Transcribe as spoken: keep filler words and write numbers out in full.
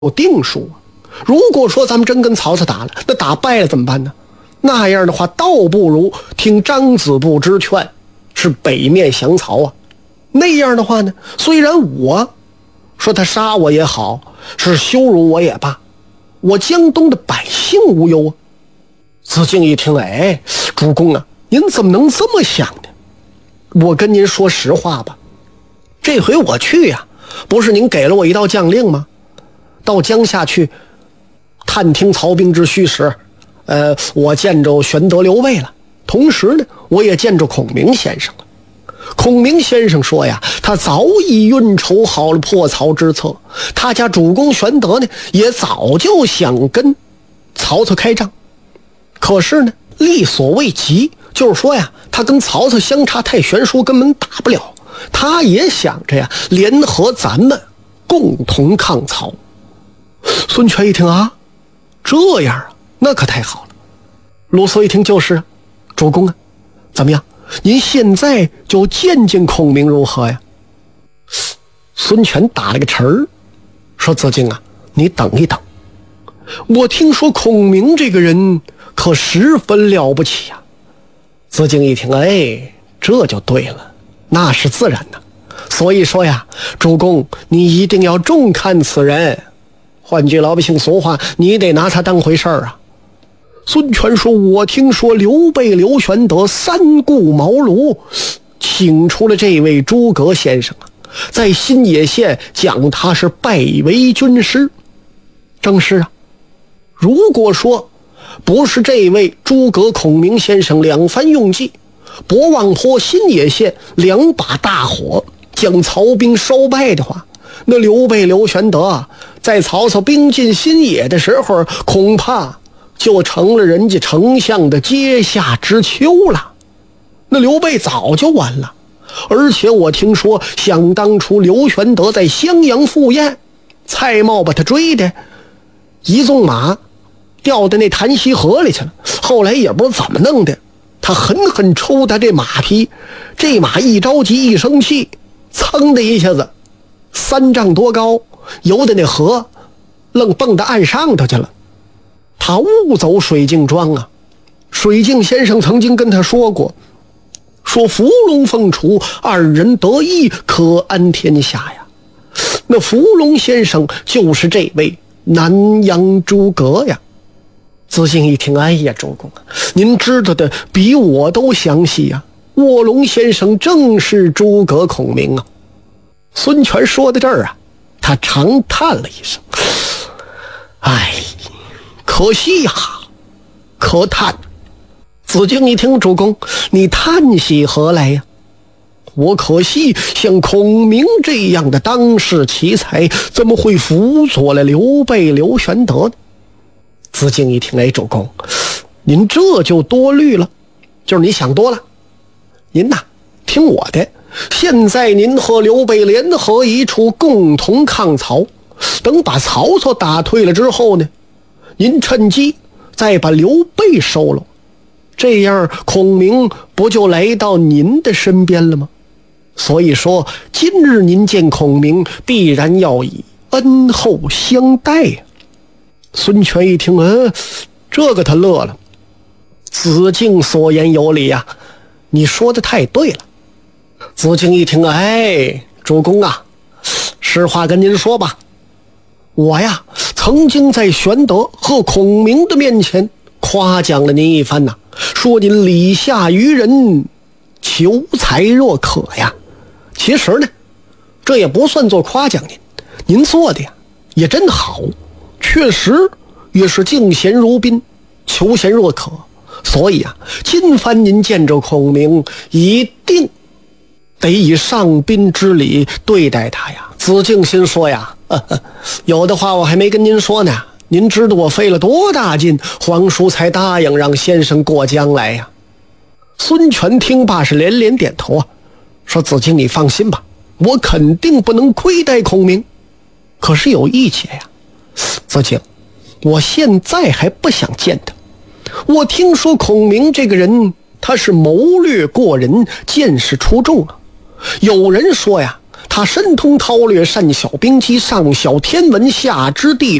定数啊。如果说咱们真跟曹操打了，那打败了怎么办呢？那样的话，倒不如听张子布之劝，是北面降曹啊。那样的话呢，虽然我说他杀我也好，是羞辱我也罢，我江东的百姓无忧啊。子敬一听，哎，主公啊，您怎么能这么想呢？我跟您说实话吧，这回我去呀、啊，不是您给了我一道将令吗？到江夏去探听曹兵之虚实，呃，我见着玄德刘备了，同时呢，我也见着孔明先生了。孔明先生说呀，他早已运筹好了破曹之策，他家主公玄德呢，也早就想跟曹操开仗，可是呢，力所未及，就是说呀，他跟曹操相差太悬殊，根本打不了。他也想着呀，联合咱们共同抗曹。孙权一听啊，这样啊，那可太好了。鲁肃一听，就是啊，主公啊，怎么样？您现在就见见孔明如何呀？孙权打了个沉儿，说：“子敬啊，你等一等。我听说孔明这个人可十分了不起呀。”子敬一听，哎，这就对了，那是自然的。所以说呀，主公你一定要重看此人。换句老百姓俗话，你得拿他当回事儿啊。孙权说：“我听说刘备刘玄德三顾茅庐，请出了这位诸葛先生啊，在新野县讲他是拜为军师。正是啊，如果说不是这位诸葛孔明先生两番用计，博望坡新野县两把大火将曹兵烧败的话，那刘备刘玄德啊，在曹操兵进新野的时候，恐怕就成了人家丞相的阶下之丘了。那刘备早就完了。而且我听说，想当初刘玄德在襄阳赴宴，蔡瑁把他追的一纵马掉到那潭溪河里去了，后来也不知道怎么弄的，他狠狠抽他这马匹，这马一着急一生气，噌的一下子三丈多高，游的那河愣蹦到岸上头去了。他误走水镜庄啊，水镜先生曾经跟他说过，说伏龙凤雏二人得一，可安天下呀。那伏龙先生就是这位南阳诸葛呀。子敬一听，哎呀，主公啊，您知道的比我都详细呀。卧龙先生正是诸葛孔明啊。孙权说到这儿啊，他长叹了一声，哎，可惜呀，可叹。子敬一听，主公，你叹息何来呀？我可惜像孔明这样的当世奇才，怎么会辅佐了刘备刘玄德呢？子敬一听，哎，主公，您这就多虑了，就是你想多了。您呐，听我的，现在您和刘备联合一处，共同抗曹，等把曹操打退了之后呢，您趁机再把刘备收了，这样孔明不就来到您的身边了吗？所以说，今日您见孔明，必然要以恩厚相待呀。孙权一听，嗯，这个他乐了。子敬所言有理呀，你说的太对了。子敬一听，哎，主公啊，实话跟您说吧，我呀曾经在玄德和孔明的面前夸奖了您一番呐，说您礼下于人，求才若渴呀。其实呢，这也不算做夸奖您，您做的呀也真好，确实也是敬贤如宾，求贤若渴。所以啊，今番您见着孔明，一定得以上宾之礼对待他呀。子敬心说呀，呵呵，有的话我还没跟您说呢，您知道我费了多大劲，皇叔才答应让先生过江来呀。孙权听罢是连连点头啊，说：“子敬你放心吧，我肯定不能亏待孔明。可是有一节呀，子敬，我现在还不想见他。我听说孔明这个人，他是谋略过人，见识出众啊。有人说呀， 他神通韬略，善晓兵器，上晓天文，下知地理。